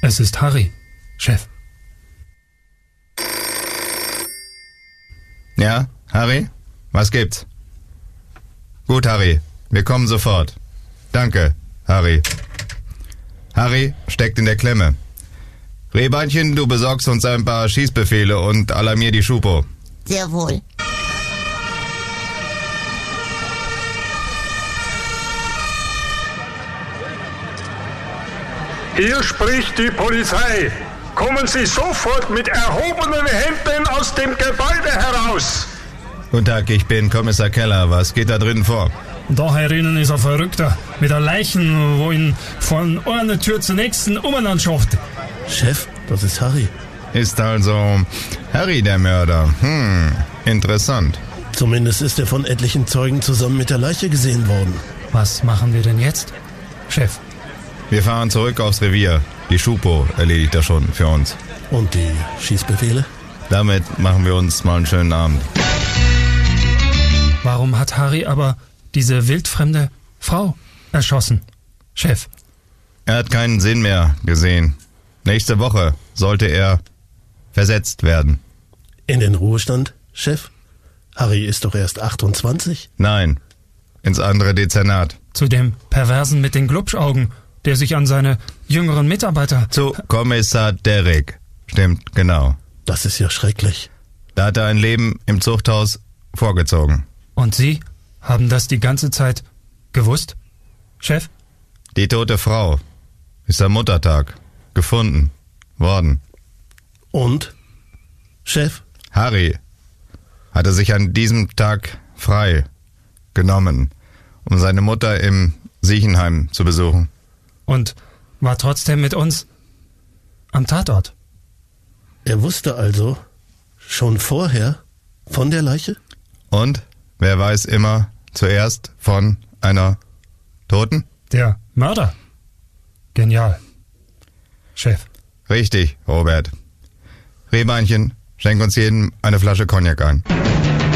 Es ist Harry, Chef. Ja, Harry? Was gibt's? Gut, Harry. Wir kommen sofort. Danke, Harry. Harry steckt in der Klemme. Rehbeinchen, du besorgst uns ein paar Schießbefehle und alarmier die Schupo. Sehr wohl. Hier spricht die Polizei. Kommen Sie sofort mit erhobenen Händen aus dem Gebäude heraus. Guten Tag, ich bin Kommissar Keller. Was geht da drinnen vor? Da herinnen ist ein Verrückter mit der Leichen, wo ihn von einer Tür zur nächsten umeinander schafft. Chef, das ist Harry. Ist also Harry der Mörder. Interessant. Zumindest ist er von etlichen Zeugen zusammen mit der Leiche gesehen worden. Was machen wir denn jetzt, Chef? Wir fahren zurück aufs Revier. Die Schupo erledigt das schon für uns. Und die Schießbefehle? Damit machen wir uns mal einen schönen Abend. Warum hat Harry aber diese wildfremde Frau erschossen, Chef? Er hat keinen Sinn mehr gesehen. Nächste Woche sollte er versetzt werden. In den Ruhestand, Chef? Harry ist doch erst 28? Nein, ins andere Dezernat. Zu dem Perversen mit den Glubschaugen, der sich an seine jüngeren Mitarbeiter... Zu Kommissar Derrick. Stimmt, genau. Das ist ja schrecklich. Da hat er ein Leben im Zuchthaus vorgezogen. Und Sie haben das die ganze Zeit gewusst, Chef? Die tote Frau ist am Muttertag gefunden worden. Und? Chef? Harry hatte sich an diesem Tag frei genommen, um seine Mutter im Siechenheim zu besuchen. Und war trotzdem mit uns am Tatort. Er wusste also schon vorher von der Leiche? Und wer weiß immer zuerst von einer Toten? Der Mörder. Genial. Chef. Richtig, Robert. Rehbeinchen, schenk uns jedem eine Flasche Cognac ein.